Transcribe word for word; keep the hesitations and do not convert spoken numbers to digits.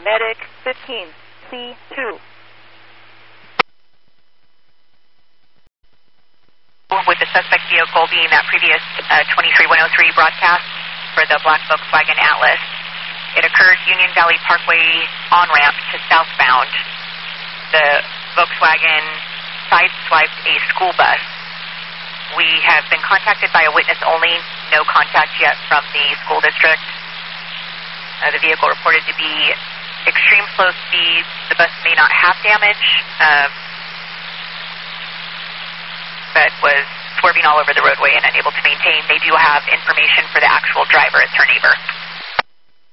Medic fifteen C two. With the suspect vehicle being that previous uh, twenty-three one oh three broadcast for the black Volkswagen Atlas. It occurred Union Valley Parkway on-ramp to southbound. The Volkswagen sideswiped a school bus. We have been contacted by a witness only, no contact yet from the school district. Uh, the vehicle reported to be extreme slow speeds. The bus may not have damage, uh, but was swerving all over the roadway and unable to maintain. They do have information for the actual driver. It's her neighbor.